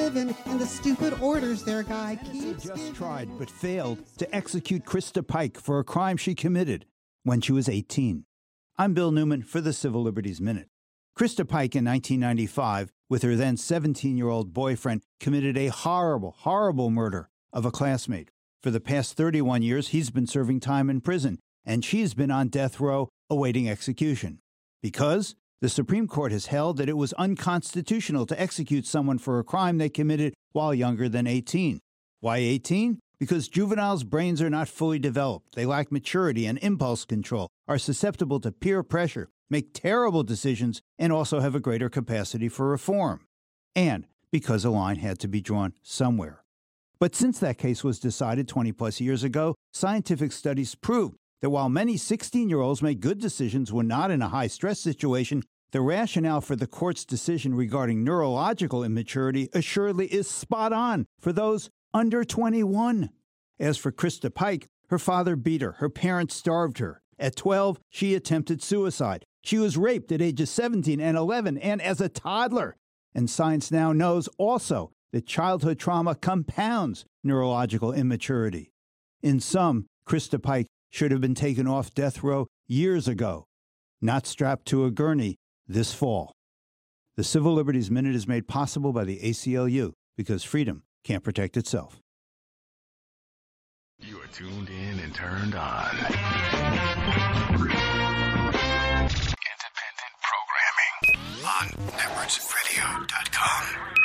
living and the stupid orders their guy keeps Just giving. tried but failed to execute Krista Pike for a crime she committed when she was 18. I'm Bill Newman for the Civil Liberties Minute. Krista Pike in 1995, with her then 17-year-old boyfriend, committed a horrible, horrible murder of a classmate. For the past 31 years, he's been serving time in prison, and she's been on death row awaiting execution. Because the Supreme Court has held that it was unconstitutional to execute someone for a crime they committed while younger than 18. Why 18? Because juveniles' brains are not fully developed. They lack maturity and impulse control, are susceptible to peer pressure, make terrible decisions, and also have a greater capacity for reform. And because a line had to be drawn somewhere. But since that case was decided 20-plus years ago, scientific studies prove that while many 16-year-olds make good decisions when not in a high-stress situation, the rationale for the court's decision regarding neurological immaturity assuredly is spot on for those under 21. As for Krista Pike, her father beat her. Her parents starved her. At 12, she attempted suicide. She was raped at ages 17 and 11 and as a toddler. And science now knows also that childhood trauma compounds neurological immaturity. In sum, Krista Pike should have been taken off death row years ago, not strapped to a gurney this fall. The Civil Liberties Minute is made possible by the ACLU because freedom can't protect itself. You are tuned in and turned on. Independent programming on networksradio.com.